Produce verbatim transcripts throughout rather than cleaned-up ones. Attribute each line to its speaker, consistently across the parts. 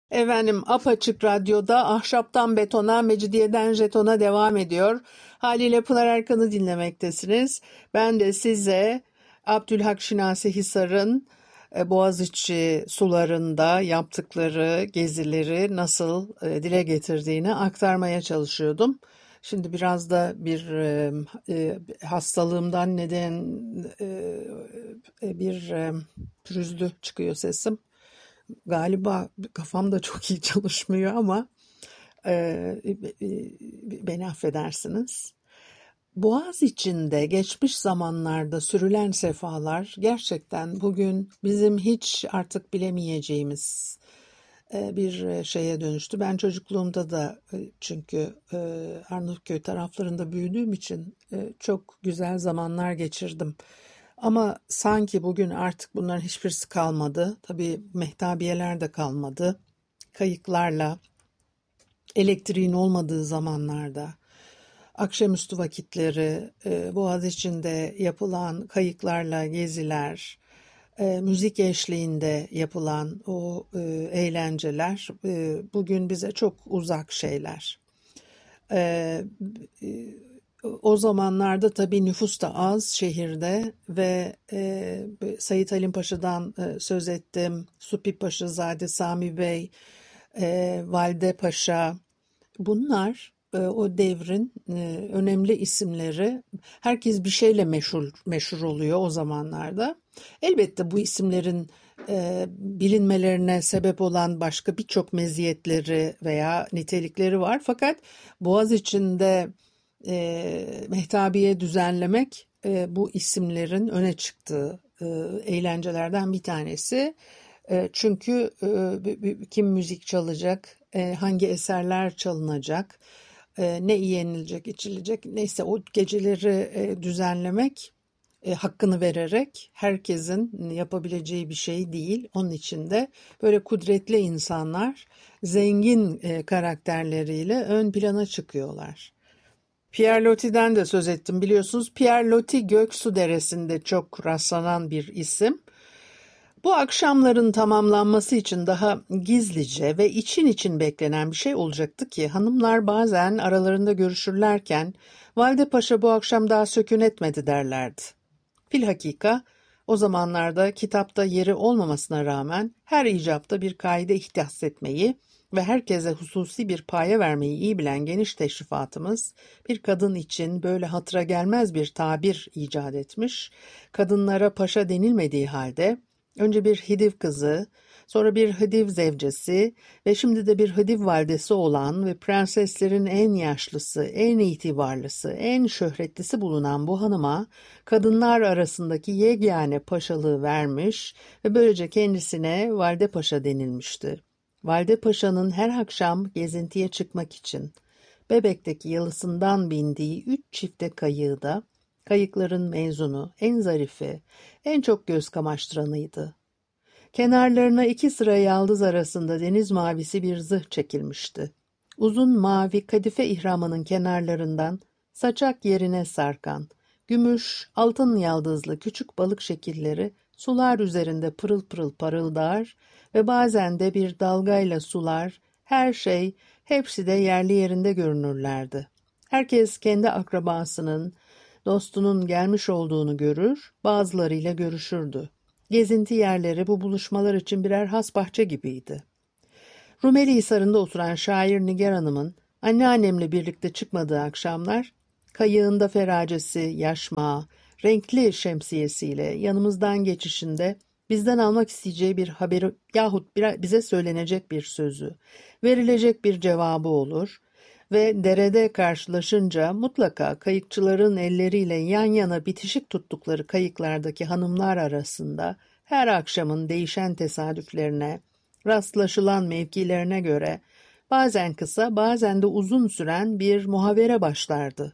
Speaker 1: Efendim, Apaçık Radyo'da Ahşaptan Betona, Mecidiyeden Jeton'a devam ediyor. Haliyle Pınar Erkan'ı dinlemektesiniz. Ben de size Abdülhak Şinasi Hisar'ın e, Boğaziçi sularında yaptıkları gezileri nasıl e, dile getirdiğini aktarmaya çalışıyordum. Şimdi biraz da bir e, e, hastalığımdan neden e, e, bir e, pürüzlü çıkıyor sesim. Galiba kafam da çok iyi çalışmıyor ama e, e, beni affedersiniz. Boğaz içinde geçmiş zamanlarda sürülen sefalar gerçekten bugün bizim hiç artık bilemeyeceğimiz e, bir şeye dönüştü. Ben çocukluğumda da e, çünkü e, Arnavutköy taraflarında büyüdüğüm için e, çok güzel zamanlar geçirdim. Ama sanki bugün artık bunların hiçbirisi kalmadı. Tabii mehtabiyeler de kalmadı. Kayıklarla, elektriğin olmadığı zamanlarda, akşamüstü vakitleri, e, Boğaz içinde yapılan kayıklarla geziler, e, müzik eşliğinde yapılan o e, eğlenceler e, bugün bize çok uzak şeyler. E, e, O zamanlarda tabii nüfus da az şehirde ve e, Sayit Halim Paşa'dan e, söz ettim. Supi Paşazade, Sami Bey, e, Valide Paşa, bunlar e, o devrin e, önemli isimleri. Herkes bir şeyle meşhur meşhur oluyor o zamanlarda. Elbette bu isimlerin e, bilinmelerine sebep olan başka birçok meziyetleri veya nitelikleri var. Fakat Boğaz içinde e, mehtabiye düzenlemek e, bu isimlerin öne çıktığı e, eğlencelerden bir tanesi. E, çünkü e, kim müzik çalacak, e, hangi eserler çalınacak, e, ne yenilecek, içilecek, neyse o geceleri e, düzenlemek e, hakkını vererek herkesin yapabileceği bir şey değil. Onun için de böyle kudretli insanlar zengin e, karakterleriyle ön plana çıkıyorlar. Pierre Loti'den de söz ettim biliyorsunuz. Pierre Loti Göksu Deresi'nde çok rastlanan bir isim. Bu akşamların tamamlanması için daha gizlice ve için için beklenen bir şey olacaktı ki hanımlar bazen aralarında görüşürlerken Valide Paşa bu akşam daha sökün etmedi derlerdi. Filhakika o zamanlarda kitapta yeri olmamasına rağmen her icapta bir kaide ihdas etmeyi ve herkese hususi bir paye vermeyi iyi bilen geniş teşrifatımız bir kadın için böyle hatıra gelmez bir tabir icat etmiş, kadınlara paşa denilmediği halde önce bir hidiv kızı, sonra bir hidiv zevcesi ve şimdi de bir hidiv validesi olan ve prenseslerin en yaşlısı, en itibarlısı, en şöhretlisi bulunan bu hanıma kadınlar arasındaki yegane paşalığı vermiş ve böylece kendisine Valide Paşa denilmişti. Valide Paşa'nın her akşam gezintiye çıkmak için Bebek'teki yalısından bindiği üç çifte kayığı da kayıkların mezunu, en zarifi, en çok göz kamaştıranıydı. Kenarlarına iki sıra yaldız arasında deniz mavisi bir zırh çekilmişti. Uzun mavi kadife ihramının kenarlarından saçak yerine sarkan, gümüş, altın yaldızlı küçük balık şekilleri sular üzerinde pırıl pırıl parıldar ve bazen de bir dalgayla sular, her şey, hepsi de yerli yerinde görünürlerdi. Herkes kendi akrabasının, dostunun gelmiş olduğunu görür, bazılarıyla görüşürdü. Gezinti yerleri bu buluşmalar için birer has bahçe gibiydi. Rumeli Hisarı'nda oturan şair Nigar Hanım'ın anneannemle birlikte çıkmadığı akşamlar, kayığında feracesi, yaşmağı, renkli şemsiyesiyle yanımızdan geçişinde bizden almak isteyeceği bir haberi yahut bir, bize söylenecek bir sözü, verilecek bir cevabı olur ve derede karşılaşınca mutlaka kayıkçıların elleriyle yan yana bitişik tuttukları kayıklardaki hanımlar arasında her akşamın değişen tesadüflerine, rastlaşılan mevkilerine göre bazen kısa bazen de uzun süren bir muhabere başlardı.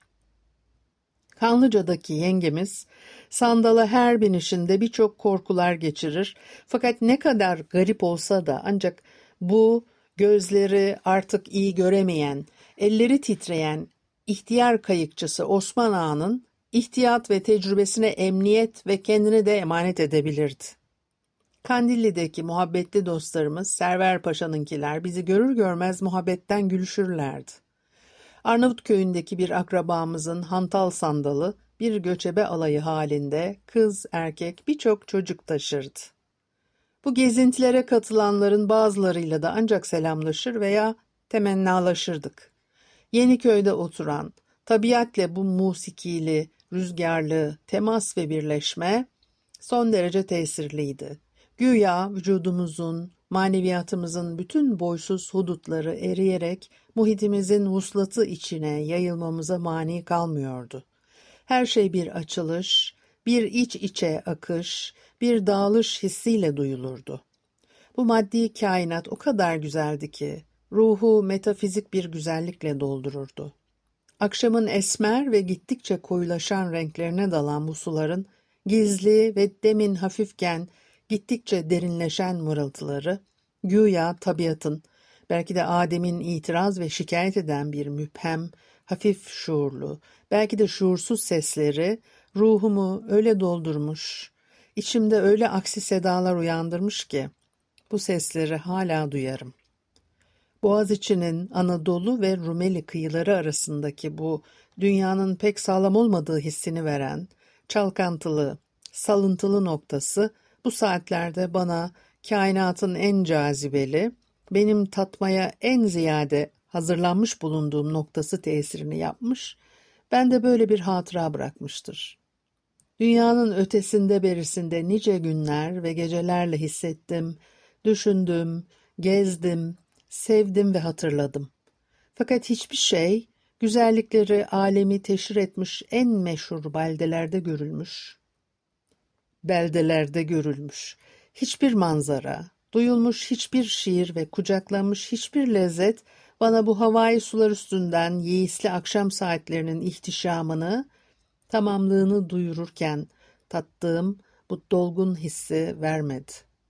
Speaker 1: Kanlıca'daki yengemiz sandala her binişinde birçok korkular geçirir fakat ne kadar garip olsa da ancak bu gözleri artık iyi göremeyen, elleri titreyen ihtiyar kayıkçısı Osman Ağa'nın ihtiyat ve tecrübesine emniyet ve kendini de emanet edebilirdi. Kandilli'deki muhabbetli dostlarımız Server Paşa'nınkiler bizi görür görmez muhabbetten gülüşürlerdi. Arnavutköy'ündeki bir akrabamızın hantal sandalı bir göçebe alayı halinde kız erkek birçok çocuk taşırdı. Bu gezintilere katılanların bazılarıyla da ancak selamlaşır veya temennalaşırdık. Yeniköy'de oturan, tabiatle bu musikili, rüzgarlı, temas ve birleşme son derece tesirliydi. Güya vücudumuzun, maneviyatımızın bütün boysuz hudutları eriyerek muhitimizin vuslatı içine yayılmamıza mani kalmıyordu. Her şey bir açılış, bir iç içe akış, bir dağılış hissiyle duyulurdu. Bu maddi kainat o kadar güzeldi ki, ruhu metafizik bir güzellikle doldururdu. Akşamın esmer ve gittikçe koyulaşan renklerine dalan bu suların, gizli ve demin hafifken gittikçe derinleşen mırıltıları, güya tabiatın, belki de Adem'in itiraz ve şikayet eden bir müphem, hafif şuurlu, belki de şuursuz sesleri, ruhumu öyle doldurmuş, içimde öyle aksi sedalar uyandırmış ki, bu sesleri hala duyarım. Boğaziçi'nin Anadolu ve Rumeli kıyıları arasındaki bu dünyanın pek sağlam olmadığı hissini veren, çalkantılı, salıntılı noktası bu saatlerde bana kainatın en cazibeli, benim tatmaya en ziyade hazırlanmış bulunduğum noktası tesirini yapmış, ben de böyle bir hatıra bırakmıştır. Dünyanın ötesinde berisinde nice günler ve gecelerle hissettim, düşündüm, gezdim, sevdim ve hatırladım. Fakat hiçbir şey, güzellikleri alemi teşhir etmiş en meşhur beldelerde görülmüş. Beldelerde görülmüş. Hiçbir manzara, duyulmuş hiçbir şiir ve kucaklanmış hiçbir lezzet bana bu havai sular üstünden yeisli akşam saatlerinin ihtişamını, tamamlığını duyururken tattığım bu dolgun hissi vermedi.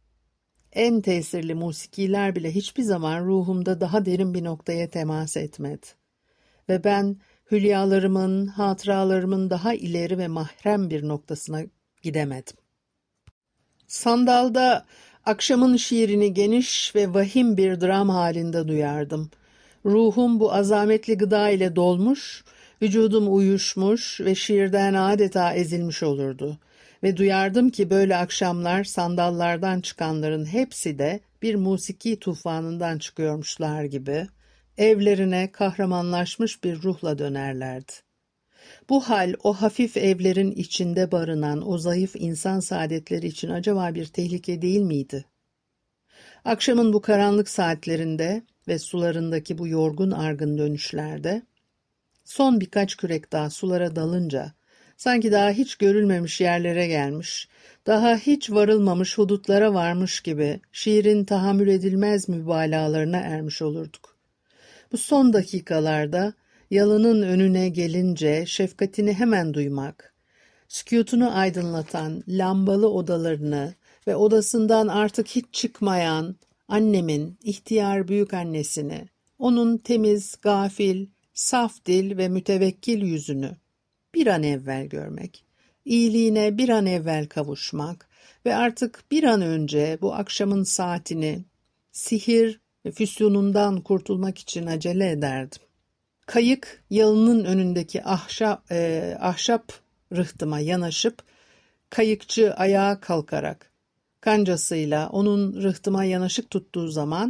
Speaker 1: En tesirli musikiler bile hiçbir zaman ruhumda daha derin bir noktaya temas etmedi. Ve ben hülyalarımın, hatıralarımın daha ileri ve mahrem bir noktasına gidemedim. Sandalda akşamın şiirini geniş ve vahim bir dram halinde duyardım. Ruhum bu azametli gıda ile dolmuş, vücudum uyuşmuş ve şiirden adeta ezilmiş olurdu. Ve duyardım ki böyle akşamlar sandallardan çıkanların hepsi de bir musiki tufanından çıkıyormuşlar gibi, evlerine kahramanlaşmış bir ruhla dönerlerdi. Bu hal o hafif evlerin içinde barınan o zayıf insan saadetleri için acaba bir tehlike değil miydi? Akşamın bu karanlık saatlerinde ve sularındaki bu yorgun argın dönüşlerde, son birkaç kürek daha sulara dalınca, sanki daha hiç görülmemiş yerlere gelmiş, daha hiç varılmamış hudutlara varmış gibi şiirin tahammül edilmez mübalağalarına ermiş olurduk. Bu son dakikalarda yalının önüne gelince şefkatini hemen duymak, sükûtunu aydınlatan lambalı odalarını ve odasından artık hiç çıkmayan annemin ihtiyar büyük annesini, onun temiz, gafil, saf dil ve mütevekkil yüzünü bir an evvel görmek, iyiliğine bir an evvel kavuşmak ve artık bir an önce bu akşamın saatini, sihir ve füsyonundan kurtulmak için acele ederdim. Kayık yalının önündeki ahşap, e, ahşap rıhtıma yanaşıp, kayıkçı ayağa kalkarak, kancasıyla onun rıhtıma yanaşık tuttuğu zaman,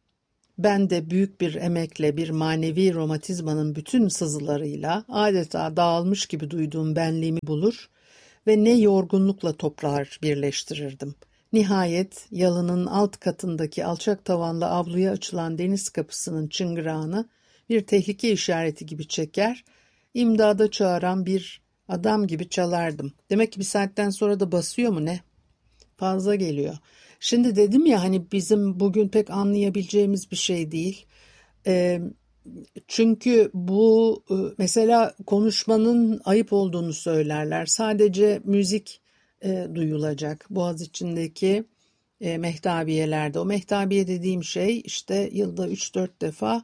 Speaker 1: ben de büyük bir emekle bir manevi romatizmanın bütün sızılarıyla adeta dağılmış gibi duyduğum benliğimi bulur ve ne yorgunlukla toplar birleştirirdim. Nihayet yalının alt katındaki alçak tavanlı avluya açılan deniz kapısının çıngırağını bir tehlike işareti gibi çeker, imdada çağıran bir adam gibi çalardım. Demek ki bir saatten sonra da basıyor mu ne? Fazla geliyor. Şimdi dedim ya hani bizim bugün pek anlayabileceğimiz bir şey değil. E, çünkü bu e, mesela konuşmanın ayıp olduğunu söylerler. Sadece müzik e, duyulacak Boğaziçi'ndeki e, mehtabiyelerde. O mehtabiye dediğim şey işte yılda üç dört defa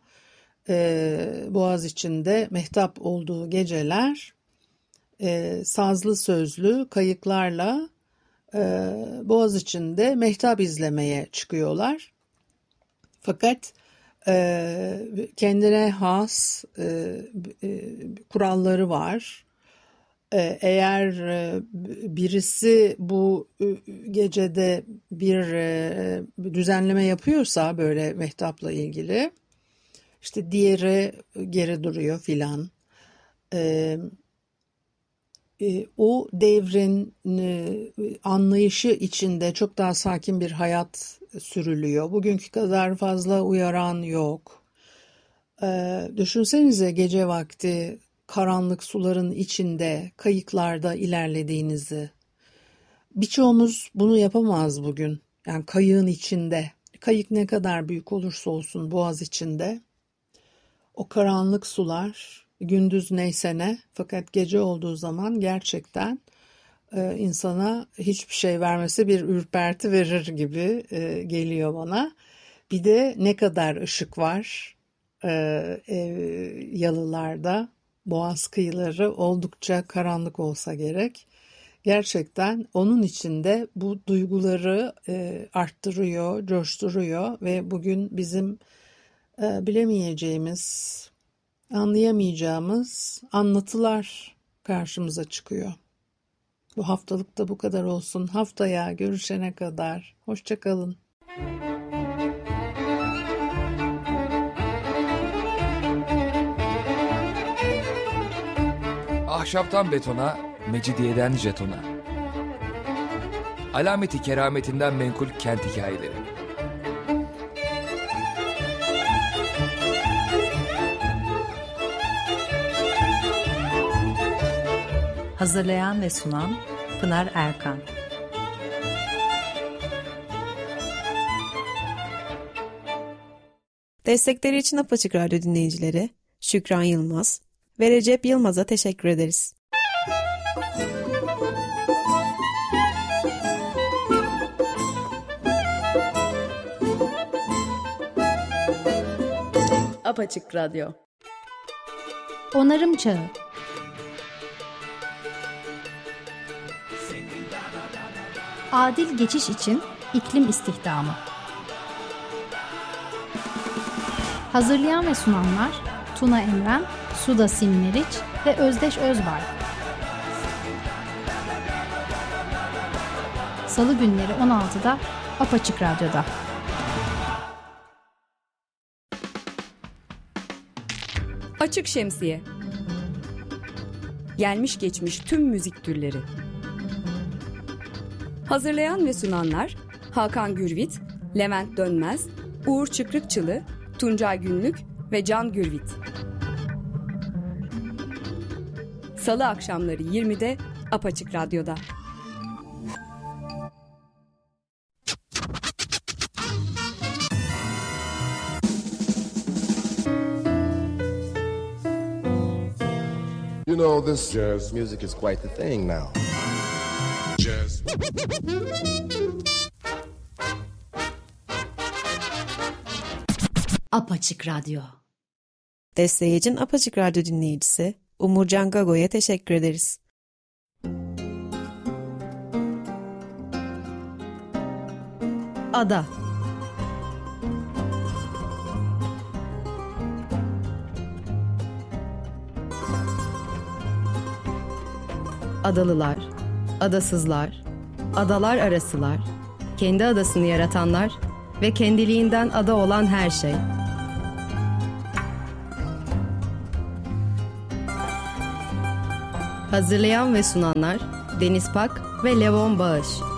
Speaker 1: e, Boğaziçi'nde mehtap olduğu geceler e, sazlı sözlü kayıklarla Boğaziçi'nde mehtap izlemeye çıkıyorlar. Fakat e, kendine has e, e, kuralları var. E, eğer e, birisi bu e, gecede bir e, düzenleme yapıyorsa böyle mehtapla ilgili, işte diğeri geri duruyor filan. E, e, o devrin e, anlayışı içinde çok daha sakin bir hayat sürülüyor. Bugünkü kadar fazla uyaran yok. E, düşünsenize gece vakti karanlık suların içinde kayıklarda ilerlediğinizi. Birçoğumuz bunu yapamaz bugün. Yani kayığın içinde. Kayık ne kadar büyük olursa olsun boğaz içinde. O karanlık sular gündüz neyse ne, fakat gece olduğu zaman gerçekten e, insana hiçbir şey vermesi bir ürperti verir gibi e, geliyor bana. Bir de ne kadar ışık var e, e, yalılarda, boğaz kıyıları oldukça karanlık olsa gerek. Gerçekten onun içinde bu duyguları e, arttırıyor, coşturuyor ve bugün bizim e, bilemeyeceğimiz, anlayamayacağımız anlatılar karşımıza çıkıyor. Bu haftalık da bu kadar olsun. Haftaya görüşene kadar hoşça kalın.
Speaker 2: Ahşaptan betona, mecidiyeden jetona. Alameti kerametinden menkul kent hikayeleri.
Speaker 3: Hazırlayan ve sunan Pınar Erkan.
Speaker 4: Destekleri için Apaçık Radyo dinleyicileri Şükran Yılmaz ve Recep Yılmaz'a teşekkür ederiz.
Speaker 5: Apaçık Radyo.
Speaker 6: Onarım Çağı. Adil geçiş için iklim istihdamı. Hazırlayan ve sunanlar Tuna Emren, Suda Simleriç ve Özdeş Özbay. Salı günleri on altıda Apaçık Radyo'da.
Speaker 5: Açık Şemsiye. Gelmiş geçmiş tüm müzik türleri. Hazırlayan ve sunanlar Hakan Gürvit, Levent Dönmez, Uğur Çıkrıkçılı, Tuncay Günlük ve Can Gürvit. Salı akşamları yirmide Apaçık Radyo'da.
Speaker 7: You know, this jazz music is quite the thing now. Jazz.
Speaker 6: Apaçık Radyo.
Speaker 4: Desteği için Apaçık Radyo dinleyicisi Umurcan Gago'ya teşekkür ederiz. Ada.
Speaker 8: Adalılar, adasızlar, adalar arasılar, kendi adasını yaratanlar ve kendiliğinden ada olan her şey. Hazırlayan ve sunanlar Deniz Pak ve Levon Bağış.